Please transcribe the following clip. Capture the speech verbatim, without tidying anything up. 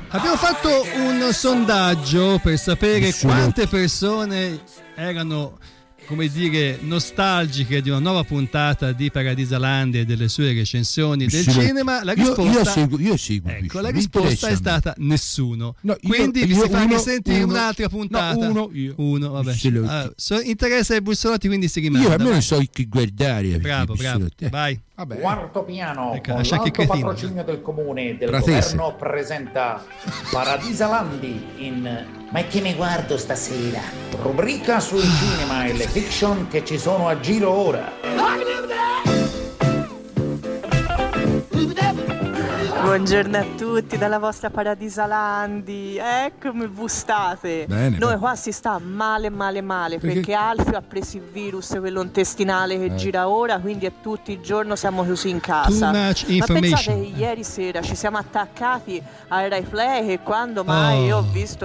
Abbiamo fatto un sondaggio per sapere Nessuno. quante persone erano, come dire, nostalgiche di una nuova puntata di Paradisalandia e delle sue recensioni del Nessuno. cinema. La Io- risposta, io seguo- io seguo, ecco, Piscio, la mi risposta interessa è a me. stata nessuno. No, io- Quindi vi io si fa uno- risentire uno- un'altra puntata. no, uno, io. Uno, vabbè. Bissolotti. Ah, so- interessa ai bussolotti, quindi si rimanda. Io almeno vai. so chi guardare. Bravo, bravo. Bissolotti. Eh, Vai. Vabbè. Quarto piano, Ecco, con lascia che l'alto cretino. patrocinio del comune e del Pratese. governo, presenta Paradisalandi in Ma che ne guardo stasera? Rubrica sul cinema e le fiction che ci sono a giro ora. Buongiorno a tutti dalla vostra Paradisalandi, eccomi voi state. Bene, Noi bene. qua si sta male male male Perché? perché, Alfio ha preso il virus, quello intestinale che Eh. gira ora, quindi è tutto il giorno siamo chiusi in Too casa. much Ma pensate information. che ieri sera ci siamo attaccati al Rai Play e quando mai Oh. ho visto